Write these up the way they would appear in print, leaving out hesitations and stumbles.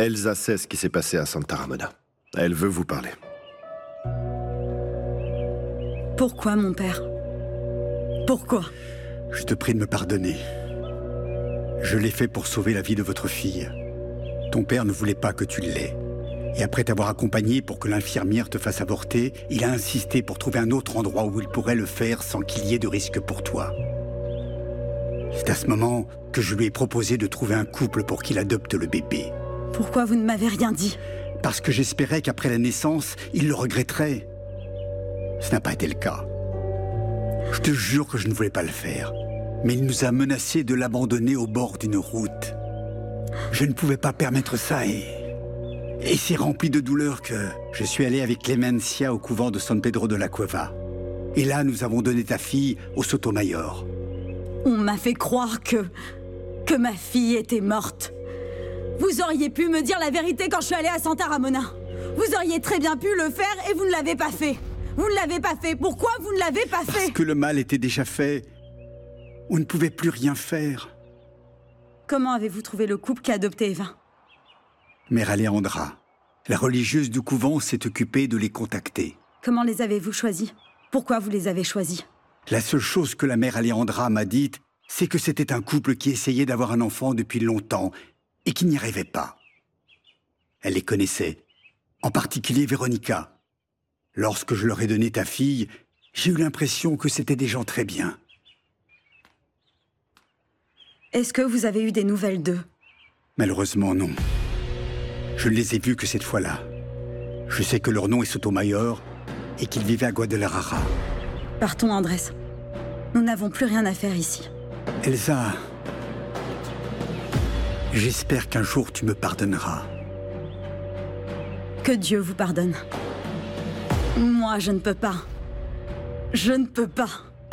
Elsa sait ce qui s'est passé à Santa Ramona. Elle veut vous parler. Pourquoi, mon père? Pourquoi? Je te prie de me pardonner. Je l'ai fait pour sauver la vie de votre fille. Ton père ne voulait pas que tu l'aies. Et après t'avoir accompagné pour que l'infirmière te fasse avorter, il a insisté pour trouver un autre endroit où il pourrait le faire sans qu'il y ait de risque pour toi. C'est à ce moment que je lui ai proposé de trouver un couple pour qu'il adopte le bébé. Pourquoi vous ne m'avez rien dit? Parce que j'espérais qu'après la naissance, il le regretterait. Ce n'a pas été le cas. Je te jure que je ne voulais pas le faire. Mais il nous a menacés de l'abandonner au bord d'une route. Je ne pouvais pas permettre ça et c'est rempli de douleur que je suis allé avec Clemencia au couvent de San Pedro de la Cueva. Et là, nous avons donné ta fille au Sotomayor. On m'a fait croire que ma fille était morte. Vous auriez pu me dire la vérité quand je suis allée à Santa Ramona. Vous auriez très bien pu le faire et vous ne l'avez pas fait. Vous ne l'avez pas fait. Pourquoi vous ne l'avez pas fait? Parce que le mal était déjà fait. On ne pouvait plus rien faire. Comment avez-vous trouvé le couple qui a adopté Eva? Mère Alejandra, la religieuse du couvent s'est occupée de les contacter. Comment les avez-vous choisis? Pourquoi vous les avez choisis? La seule chose que la mère Alejandra m'a dite, c'est que c'était un couple qui essayait d'avoir un enfant depuis longtemps et qui n'y arrivait pas. Elle les connaissait, en particulier Véronica. Lorsque je leur ai donné ta fille, j'ai eu l'impression que c'était des gens très bien. Est-ce que vous avez eu des nouvelles d'eux? Malheureusement, non. Je ne les ai vus que cette fois-là. Je sais que leur nom est Sotomayor et qu'ils vivaient à Guadalajara. Partons, Andrés. Nous n'avons plus rien à faire ici. Elsa, j'espère qu'un jour tu me pardonneras. Que Dieu vous pardonne. Moi, je ne peux pas. Je ne peux pas.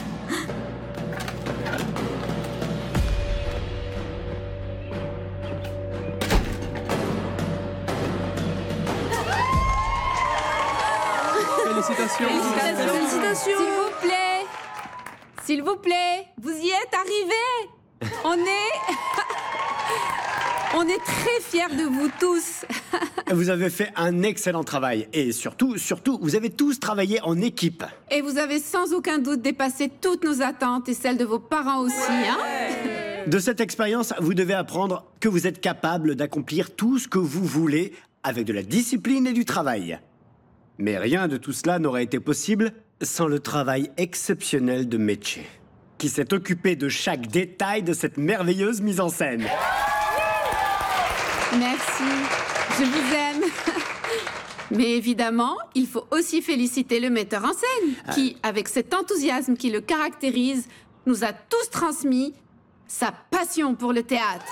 Félicitations. Félicitations. S'il vous plaît, vous y êtes arrivés. On est très fiers de vous tous. Vous avez fait un excellent travail. Et surtout, vous avez tous travaillé en équipe. Et vous avez sans aucun doute dépassé toutes nos attentes et celles de vos parents aussi, hein? De cette expérience, vous devez apprendre que vous êtes capable d'accomplir tout ce que vous voulez avec de la discipline et du travail. Mais rien de tout cela n'aurait été possible sans le travail exceptionnel de Meche, qui s'est occupé de chaque détail de cette merveilleuse mise en scène. Merci, je vous aime. Mais évidemment, il faut aussi féliciter le metteur en scène, qui, avec cet enthousiasme qui le caractérise, nous a tous transmis sa passion pour le théâtre.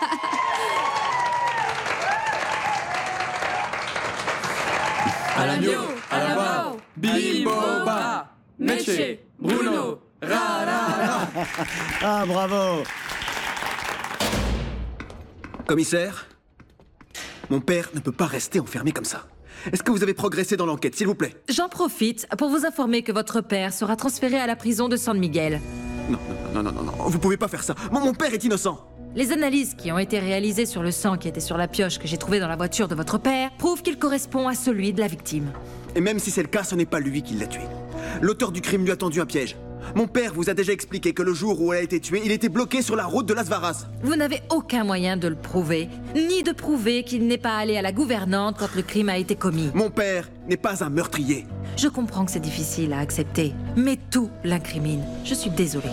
Alamio, Alaba, Bimboba, Meche, Bruno, Ra. Ah, bravo! Commissaire, mon père ne peut pas rester enfermé comme ça. Est-ce que vous avez progressé dans l'enquête, s'il vous plaît? J'en profite pour vous informer que votre père sera transféré à la prison de San Miguel. Non, vous pouvez pas faire ça. Mon père est innocent. Les analyses qui ont été réalisées sur le sang qui était sur la pioche que j'ai trouvée dans la voiture de votre père prouvent qu'il correspond à celui de la victime. Et même si c'est le cas, ce n'est pas lui qui l'a tué. L'auteur du crime lui a tendu un piège. Mon père vous a déjà expliqué que le jour où elle a été tuée, il était bloqué sur la route de Las Varas. Vous n'avez aucun moyen de le prouver, ni de prouver qu'il n'est pas allé à la gouvernante quand le crime a été commis. Mon père n'est pas un meurtrier. Je comprends que c'est difficile à accepter, mais tout l'incrimine. Je suis désolée.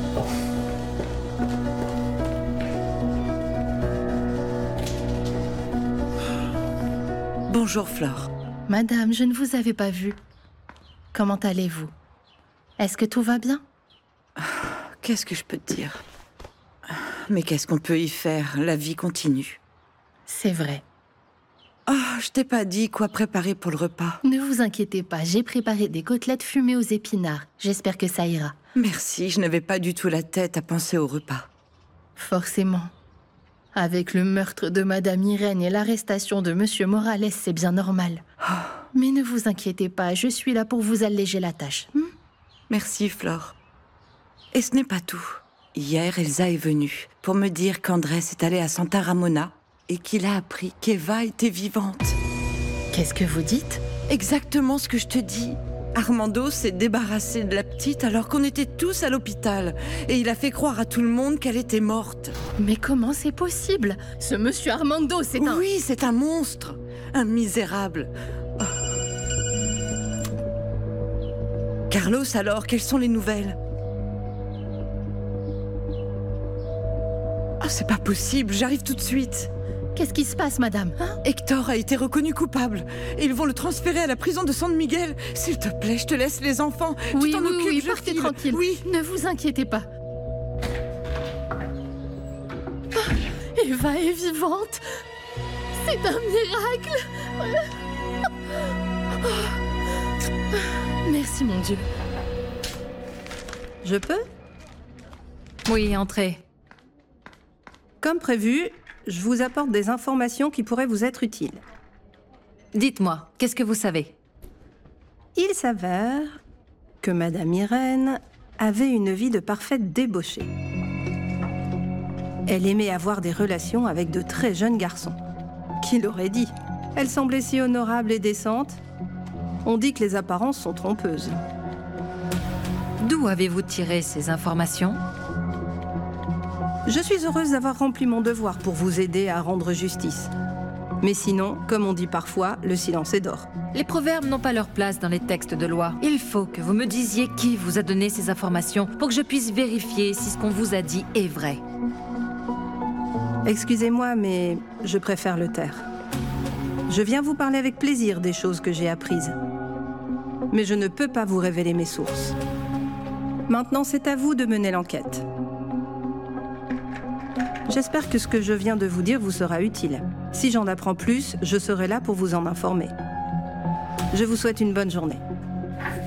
Bonjour Flore. Madame, je ne vous avais pas vue. Comment allez-vous? Est-ce que tout va bien? Qu'est-ce que je peux te dire? Mais qu'est-ce qu'on peut y faire? La vie continue. C'est vrai. Oh, je t'ai pas dit quoi préparer pour le repas. Ne vous inquiétez pas, j'ai préparé des côtelettes fumées aux épinards. J'espère que ça ira. Merci, je n'avais pas du tout la tête à penser au repas. Forcément. Avec le meurtre de Madame Irène et l'arrestation de Monsieur Morales, c'est bien normal. Oh. Mais ne vous inquiétez pas, je suis là pour vous alléger la tâche. Merci, Flore. Et ce n'est pas tout. Hier, Elsa est venue pour me dire qu'Andrés est allé à Santa Ramona et qu'il a appris qu'Eva était vivante. Qu'est-ce que vous dites? Exactement ce que je te dis. Armando s'est débarrassé de la petite alors qu'on était tous à l'hôpital. Et il a fait croire à tout le monde qu'elle était morte. Mais comment c'est possible? Ce monsieur Armando, c'est un... Oui, c'est un monstre. Un misérable. Oh. Carlos, alors, quelles sont les nouvelles? Oh, c'est pas possible, j'arrive tout de suite. Qu'est-ce qui se passe, madame, hein? Hector a été reconnu coupable. Et ils vont le transférer à la prison de San Miguel. S'il te plaît, je te laisse les enfants. Oui, tu t'en occupes, oui, je partez file. tranquille. Oui. Ne vous inquiétez pas. Eva est vivante. C'est un miracle. Merci, mon Dieu. Je peux? Oui, entrez. Comme prévu, je vous apporte des informations qui pourraient vous être utiles. Dites-moi, qu'est-ce que vous savez? Il s'avère que Madame Irène avait une vie de parfaite débauchée. Elle aimait avoir des relations avec de très jeunes garçons. Qui l'aurait dit? Elle semblait si honorable et décente. On dit que les apparences sont trompeuses. D'où avez-vous tiré ces informations? Je suis heureuse d'avoir rempli mon devoir pour vous aider à rendre justice. Mais sinon, comme on dit parfois, le silence est d'or. Les proverbes n'ont pas leur place dans les textes de loi. Il faut que vous me disiez qui vous a donné ces informations pour que je puisse vérifier si ce qu'on vous a dit est vrai. Excusez-moi, mais je préfère le taire. Je viens vous parler avec plaisir des choses que j'ai apprises. Mais je ne peux pas vous révéler mes sources. Maintenant, c'est à vous de mener l'enquête. J'espère que ce que je viens de vous dire vous sera utile. Si j'en apprends plus, je serai là pour vous en informer. Je vous souhaite une bonne journée.